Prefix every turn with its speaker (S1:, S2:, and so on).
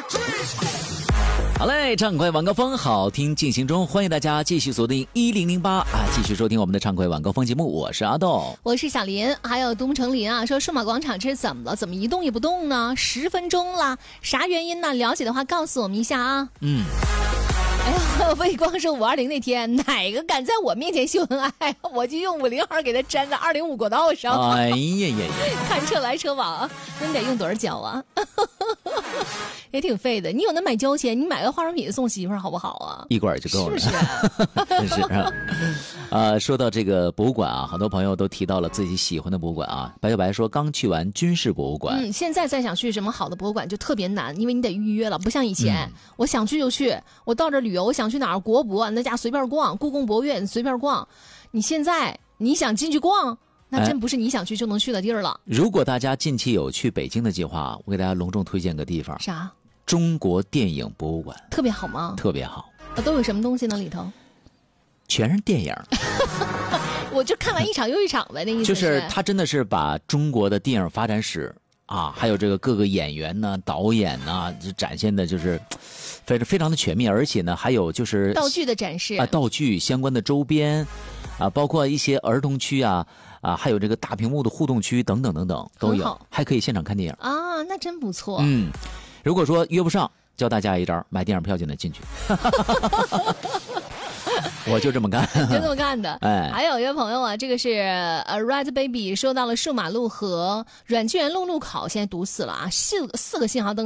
S1: 好嘞，畅快晚高峰，好听进行中，欢迎大家继续锁定1008啊，继续收听我们的畅快晚高峰节目，我是阿豆，
S2: 我是小林。还有东城林啊，说数码广场这是怎么了？怎么一动也不动呢？10分钟了，啥原因呢？了解的话告诉我们一下啊。哎呀，魏光说520那天哪个敢在我面前秀恩爱，我就用50号给他粘在205国道上。
S1: 哎呀呀呀！
S2: 看车来车往，那你得用多少胶啊？也挺费的。你有那买胶钱，你买个化妆品送媳妇儿好不好啊？
S1: 一管就够了。
S2: 是
S1: 真是啊。说到这个博物馆啊，很多朋友都提到了自己喜欢的博物馆啊。白小白说刚去完军事博物馆，
S2: 现在再想去什么好的博物馆就特别难，因为你得预约了，不像以前，我想去就去，我到这旅游，我想去哪儿国博那家随便逛，故宫博物院随便逛。你现在你想进去逛，那真不是你想去就能去的地儿了。
S1: 如果大家近期有去北京的计划，我给大家隆重推荐个地方。
S2: 啥？
S1: 中国电影博物馆。
S2: 特别好吗？
S1: 特别好。
S2: 都有什么东西呢里头？
S1: 全是电影。
S2: 我就看完一场又一场呗，那意思
S1: 就是他真的是把中国的电影发展史啊，还有这个各个演员呢、导演呢，就展现的就是非常的全面，而且呢还有就是
S2: 道具的展示
S1: 啊，道具相关的周边啊，包括一些儿童区啊，还有这个大屏幕的互动区等等等等都有，还可以现场看电影
S2: 啊，那真不错。
S1: 如果说约不上，教大家一招，买电影票就能进去。我就这么干，
S2: 就这么干的。
S1: 哎，
S2: 还有一位朋友啊，这个是Red Baby 说到了数码路和软件园路路口现在堵死了啊，四个信号灯